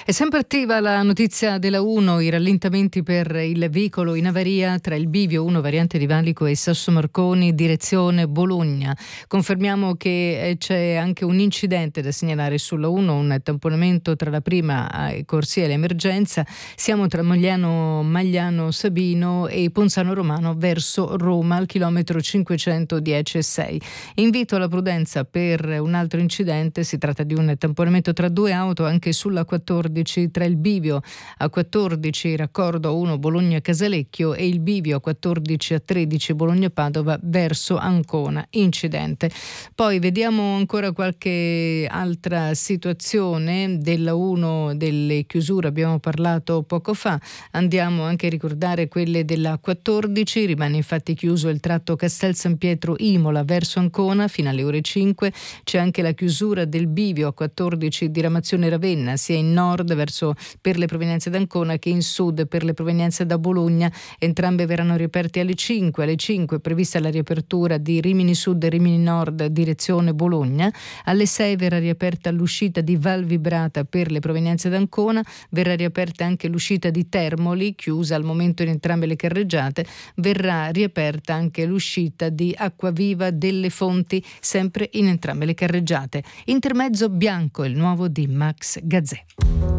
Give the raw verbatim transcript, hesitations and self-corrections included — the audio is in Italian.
È sempre attiva la notizia della uno, i rallentamenti per il veicolo in avaria tra il Bivio uno variante di Valico e Sasso Marconi direzione Bologna. Confermiamo che eh, c'è anche un incidente da segnalare sulla uno, un tamponamento tra la prima eh, corsia e l'emergenza. Siamo tra Magliano, Magliano Sabino e Ponzano Romano verso Roma al chilometro cinquecentodieci e sei. Invito alla prudenza per un altro incidente, si tratta di un tamponamento tra due auto anche sulla quattordici tra il Bivio a quattordici raccordo uno Bologna Casalecchio e il Bivio a quattordici a tredici Bologna Padova verso Ancona, incidente. Poi vediamo ancora qualche altra situazione della uno, delle chiusure abbiamo parlato poco fa, andiamo anche a ricordare quelle della quattordici, rimane infatti chiuso il tratto Castel San Pietro Imola verso Ancona fino alle ore cinque, c'è anche la chiusura del Bivio a quattordici diramazione Ravenna sia in nord verso per le provenienze da Ancona che in sud per le provenienze da Bologna, entrambe verranno riaperte alle cinque. Alle cinque è prevista la riapertura di Rimini Sud e Rimini Nord direzione Bologna, alle sei verrà riaperta l'uscita di Val Vibrata per le provenienze da Ancona, verrà riaperta anche l'uscita di Termoli, chiusa al momento in entrambe le carreggiate, verrà riaperta anche l'uscita di Acquaviva delle Fonti sempre in entrambe le carreggiate. Intermezzo bianco, il nuovo di Max Gazzè.